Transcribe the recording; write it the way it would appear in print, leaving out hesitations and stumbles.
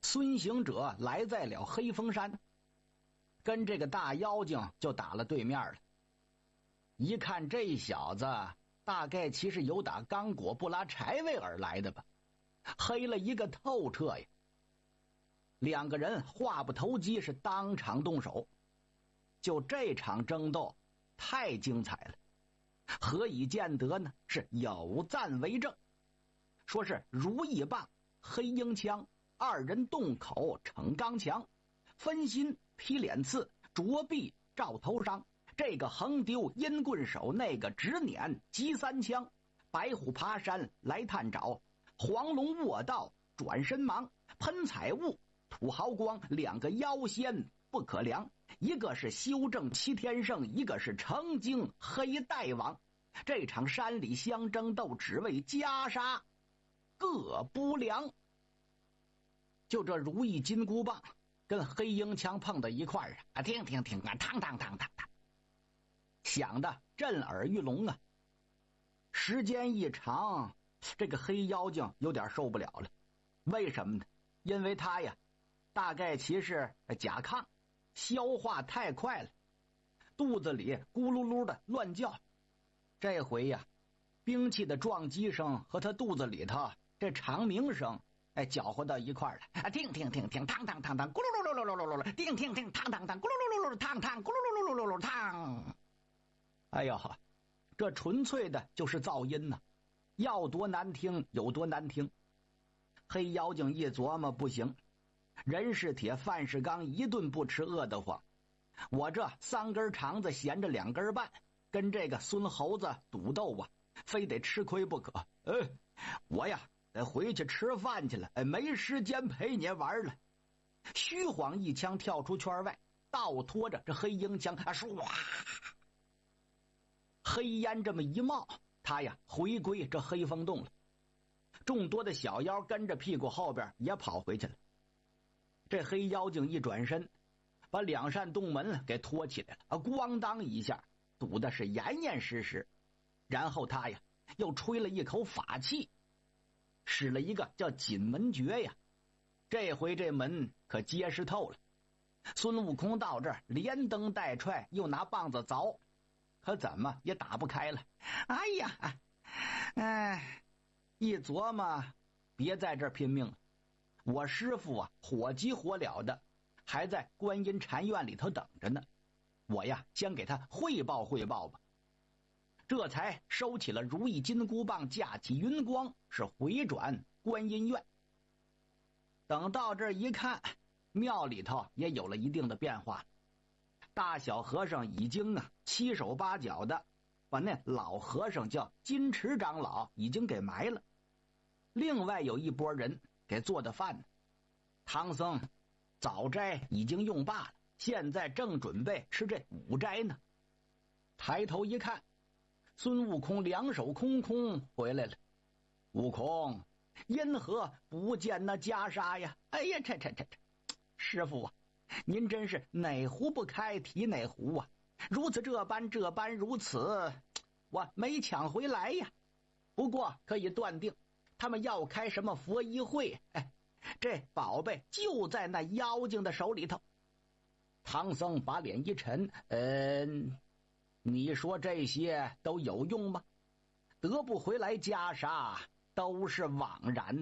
孙行者来在了黑风山，跟这个大妖精就打了对面了。一看这小子大概其是由打刚果不拉柴位而来的吧，黑了一个透彻呀。两个人话不投机，是当场动手。就这场争斗太精彩了，何以见得呢？是有赞为证。说是如意棒、黑鹰枪，二人动口逞刚强，分心劈脸刺，着臂照头伤。这个横丢阴棍手，那个直撵击三枪，白虎爬山来探爪，黄龙卧道转身忙，喷彩雾吐豪光，两个妖仙不可量，一个是修正七天圣，一个是成精黑大王。这场山里相争斗，只为袈裟各不良。就这如意金箍棒跟黑鹰枪碰到一块儿啊，听听听啊，嘡嘡嘡嘡嘡，响的震耳欲聋啊。时间一长，这个黑妖精有点受不了了。为什么呢？因为他呀大概其是甲亢，消化太快了，肚子里咕噜噜的乱叫。这回呀，兵器的撞击声和他肚子里头这长鸣声搅和到一块儿了啊！听听听听，嘡嘡嘡嘡，咕噜噜噜噜噜噜噜，听听听，嘡嘡嘡，咕噜噜噜噜噜，嘡嘡，咕噜噜噜噜噜噜，嘡。哎呦，这纯粹的就是噪音呐，要多难听有多难听。黑妖精一琢磨，不行，人是铁，饭是钢，一顿不吃饿得慌。我这三根肠子闲着两根半，跟这个孙猴子赌斗啊，非得吃亏不可。我呀得回去吃饭去了，没时间陪你玩了。虚晃一枪跳出圈外，倒拖着这黑鹰枪啊，唰，黑烟这么一冒，他呀回归这黑风洞了。众多的小妖跟着屁股后边也跑回去了。这黑妖精一转身，把两扇洞门给拖起来了啊，咣当一下堵的是严严实实。然后他呀又吹了一口法气，使了一个叫紧门诀呀。这回这门可结实透了。孙悟空到这儿连蹬带踹，又拿棒子凿，可怎么也打不开了。哎呀，一琢磨，别在这儿拼命了。我师父啊，火急火燎的，还在观音禅院里头等着呢。我呀，先给他汇报汇报吧。这才收起了如意金箍棒，架起云光，是回转观音院。等到这儿一看，庙里头也有了一定的变化。大小和尚已经七手八脚的把那老和尚叫金池长老已经给埋了。另外有一拨人给做的饭呢。唐僧早斋已经用罢了，现在正准备吃这午斋呢。抬头一看，孙悟空两手空空回来了。悟空，因何不见那袈裟呀？哎呀，这师父啊，您真是哪壶不开提哪壶啊！如此这般如此，我没抢回来呀。不过可以断定，他们要开什么佛衣会，这宝贝就在那妖精的手里头。唐僧把脸一沉，你说这些都有用吗？得不回来袈裟都是枉然。